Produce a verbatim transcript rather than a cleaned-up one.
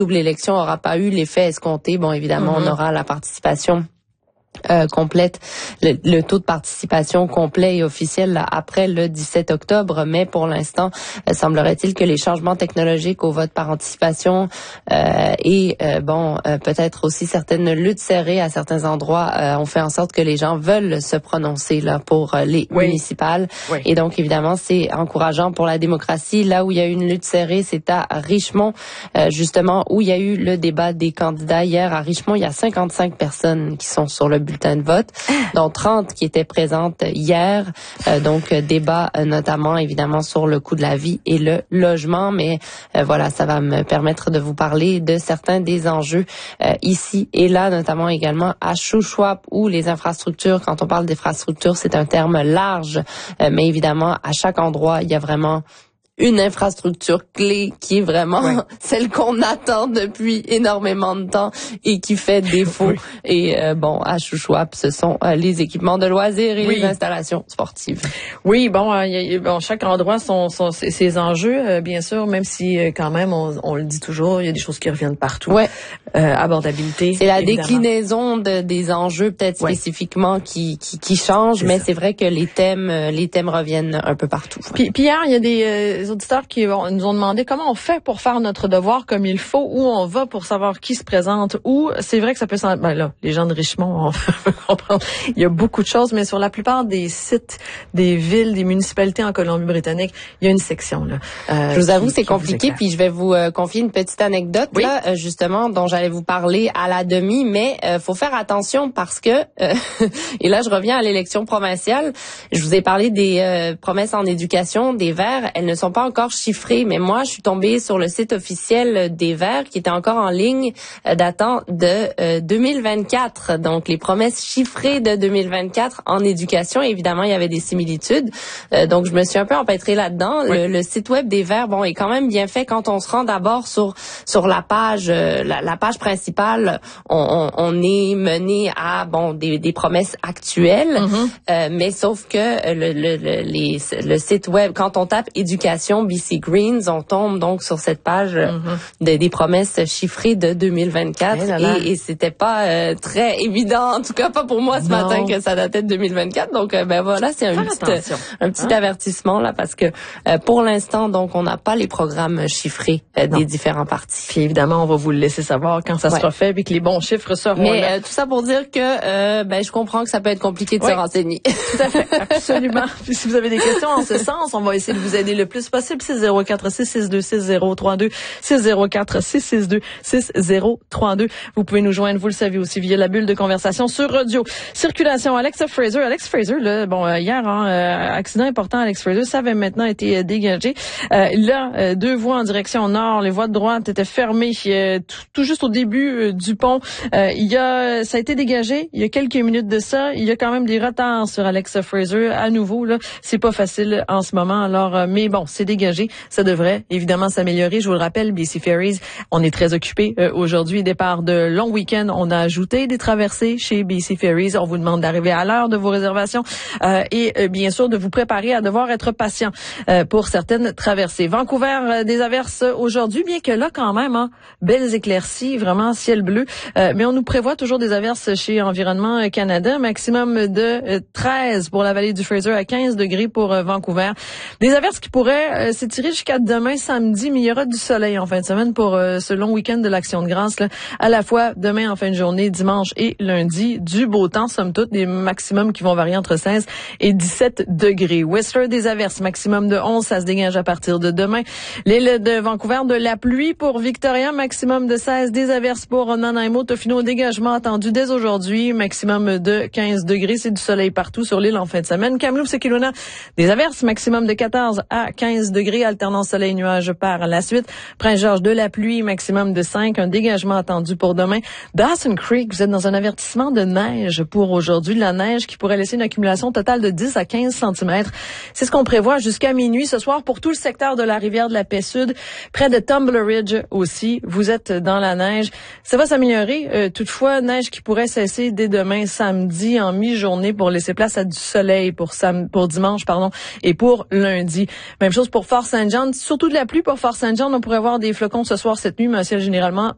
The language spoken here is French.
double élection n'aura pas eu l'effet escompté. Bon, évidemment, mm-hmm. on aura la participation Euh, complète, le, le taux de participation complet et officiel là, après le dix-sept octobre, mais pour l'instant, euh, semblerait-il que les changements technologiques au vote par anticipation euh, et euh, bon, euh, peut-être aussi certaines luttes serrées à certains endroits euh, ont fait en sorte que les gens veulent se prononcer là pour euh, les oui. municipales. Oui. Et donc, évidemment, c'est encourageant pour la démocratie. Là où il y a eu une lutte serrée, c'est à Richmond, euh, justement, où il y a eu le débat des candidats. Hier, à Richmond, il y a cinquante-cinq personnes qui sont sur le bulletin de vote, dont trente qui étaient présentes hier. Euh, donc, débat euh, notamment, évidemment, sur le coût de la vie et le logement. Mais euh, voilà, ça va me permettre de vous parler de certains des enjeux euh, ici et là, notamment également à Shuswap, où les infrastructures, quand on parle d'infrastructures, c'est un terme large. Euh, mais évidemment, à chaque endroit, il y a vraiment une infrastructure clé qui est vraiment oui. celle qu'on attend depuis énormément de temps et qui fait défaut. Oui. Et euh, bon, à Shuswap, ce sont euh, les équipements de loisirs et oui. les installations sportives. Oui, bon, euh, y a, bon chaque endroit sont, sont ses, ses enjeux, euh, bien sûr, même si euh, quand même, on, on le dit toujours, il y a des choses qui reviennent partout. Ouais. Euh, abordabilité. C'est la évidemment. déclinaison de, des enjeux peut-être ouais. spécifiquement qui, qui, qui change, c'est mais ça. C'est vrai que les thèmes, les thèmes reviennent un peu partout. Puis, puis hier, il y a des euh, auditeurs qui vont, nous ont demandé comment on fait pour faire notre devoir comme il faut, où on va pour savoir qui se présente, où c'est vrai que ça peut sembler, ben là, les gens de Richmond, on peut comprendre, il y a beaucoup de choses, mais sur la plupart des sites, des villes, des municipalités en Colombie-Britannique, il y a une section là. Euh, je vous avoue, qui, c'est compliqué, puis je vais vous euh, confier une petite anecdote oui. là, euh, justement, dont j'allais vous parler à la demi, mais euh, faut faire attention parce que, euh, et là je reviens à l'élection provinciale, je vous ai parlé des euh, promesses en éducation, des Verts, elles ne sont pas encore chiffrées, mais moi, je suis tombée sur le site officiel des Verts qui était encore en ligne euh, datant de euh, deux mille vingt-quatre. Donc, les promesses chiffrées de deux mille vingt-quatre en éducation, évidemment, il y avait des similitudes. Euh, donc, je me suis un peu empêtrée là-dedans. Oui. Le, le site web des Verts, bon, est quand même bien fait quand on se rend d'abord sur sur la page euh, la, la page principale. On, on, on est mené à bon des, des promesses actuelles, mm-hmm. euh, mais sauf que le, le, le, les, le site web, quand on tape éducation B C Greens, on tombe donc sur cette page mm-hmm. de, des promesses chiffrées de deux mille vingt-quatre et, et, et c'était pas euh, très évident, en tout cas pas pour moi ce non. matin que ça datait de deux mille vingt-quatre. Donc euh, ben voilà, c'est un Faire petit attention. un petit hein? avertissement là parce que euh, pour l'instant donc on n'a pas les programmes chiffrés euh, des différents partis. Puis évidemment on va vous le laisser savoir quand ça ouais. sera fait et que les bons chiffres seront Mais là. Euh, tout ça pour dire que euh, ben je comprends que ça peut être compliqué de oui. se renseigner. Tout à fait, absolument. Puis si vous avez des questions en ce sens, on va essayer de vous aider le plus possible. six zéro quatre six six deux six zéro trois deux six zéro quatre six six deux six zéro trois deux. Vous pouvez nous joindre, vous le savez aussi, via la bulle de conversation sur radio. Circulation, Alexa Fraser. Alex Fraser, là, bon, euh, hier, hein, euh, accident important, Alex Fraser, ça avait maintenant été euh, dégagé. Euh, là, euh, deux voies en direction nord, les voies de droite étaient fermées euh, tout, tout juste au début euh, du pont. Euh, il y a, ça a été dégagé il y a quelques minutes de ça. Il y a quand même des retards sur Alexa Fraser. À nouveau, là, c'est pas facile en ce moment. Alors, euh, mais bon, c'est dégagé. Ça devrait évidemment s'améliorer. Je vous le rappelle, B C Ferries, on est très occupé euh, aujourd'hui. Départ de long week-end, on a ajouté des traversées chez B C Ferries. On vous demande d'arriver à l'heure de vos réservations euh, et euh, bien sûr de vous préparer à devoir être patient euh, pour certaines traversées. Vancouver, euh, des averses aujourd'hui, bien que là quand même, hein, belles éclaircies, vraiment ciel bleu. Euh, mais on nous prévoit toujours des averses chez Environnement Canada, maximum de euh, treize pour la vallée du Fraser, à quinze degrés pour euh, Vancouver. Des averses qui pourraient euh, s'étirer jusqu'à demain samedi, mais il y aura du soleil en fin de semaine pour euh, ce long week-end de l'Action de grâce. Là, à la fois demain en fin de journée, dimanche et lundi, du beau temps, somme toute, des maximums qui vont varier entre seize et dix-sept degrés. Whistler, des averses, maximum de onze, ça se dégage à partir de demain. L'île de Vancouver, de la pluie pour Victoria, maximum de seize, des averses pour Nanaimo, Tofino, dégagement attendu dès aujourd'hui, maximum de quinze degrés, c'est du soleil partout sur l'île en fin de semaine. Kamloops et Kelowna, des averses, maximum de quatorze à quinze degrés, alternance soleil-nuage par la suite. Prince-Georges, de la pluie, maximum de cinq, un dégagement attendu pour demain. Dawson Creek, vous êtes dans un avertissement de neige pour aujourd'hui, de la neige qui pourrait laisser une accumulation totale de dix à quinze centimètres. C'est ce qu'on prévoit jusqu'à minuit ce soir pour tout le secteur de la rivière de la Paix Sud, près de Tumbler Ridge aussi. Vous êtes dans la neige. Ça va s'améliorer. Euh, toutefois, neige qui pourrait cesser dès demain samedi en mi-journée pour laisser place à du soleil pour sam- pour dimanche, pardon, et pour lundi. Même chose pour Fort Saint John. Surtout de la pluie pour Fort Saint John. On pourrait avoir des flocons ce soir, cette nuit, mais un ciel généralement